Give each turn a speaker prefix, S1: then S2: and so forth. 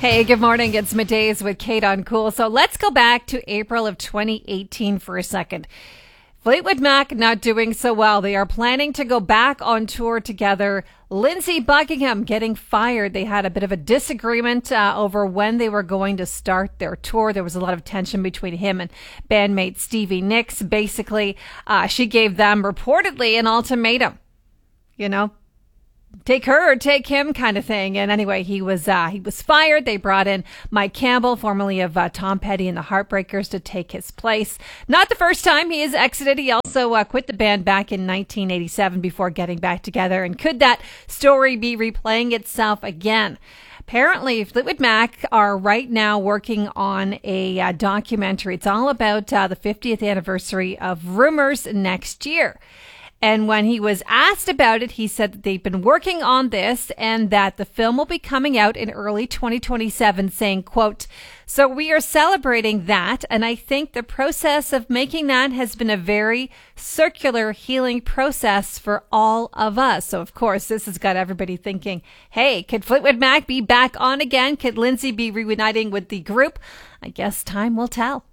S1: Hey, good morning. It's Middays with Kate on Cool. So let's go back to April of 2018 for a second. Fleetwood Mac not doing so well. They are planning to go back on tour together. Lindsey Buckingham getting fired. They had a bit of a disagreement over when they were going to start their tour. There was a lot of tension between him and bandmate Stevie Nicks. Basically, she gave them reportedly an ultimatum. You know, take her or take him kind of thing. And anyway, he was fired. They brought in Mike Campbell, formerly of Tom Petty and the Heartbreakers, to take his place. Not the first time he has exited. He also quit the band back in 1987 before getting back together. And could that story be replaying itself again? Apparently, Fleetwood Mac are right now working on a documentary. It's all about the 50th anniversary of Rumours next year. And when he was asked about it, he said that they've been working on this and that the film will be coming out in early 2027, saying, quote, "So we are celebrating that. And I think the process of making that has been a very circular healing process for all of us." So, of course, this has got everybody thinking, hey, could Fleetwood Mac be back on again? Could Lindsey be reuniting with the group? I guess time will tell.